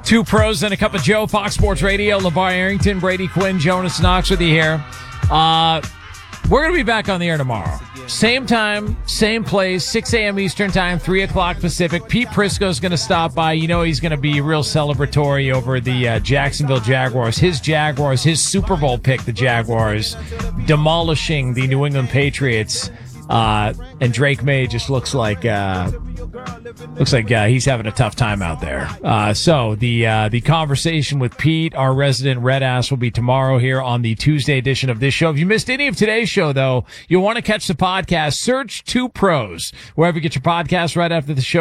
Two pros and a cup of Joe, Fox Sports Radio. LeVar Arrington, Brady Quinn, Jonas Knox with you here. We're going to be back on the air tomorrow. Same time, same place, 6 a.m. Eastern time, 3 o'clock Pacific. Pete Prisco's going to stop by. You know he's going to be real celebratory over the Jacksonville Jaguars. His Jaguars, his Super Bowl pick, the Jaguars, demolishing the New England Patriots. And Drake May just looks like he's having a tough time out there. So the conversation with Pete, our resident red ass, will be tomorrow here on the Tuesday edition of this show. If you missed any of today's show, though, you'll want to catch the podcast. Search Two Pros wherever you get your podcast right after the show.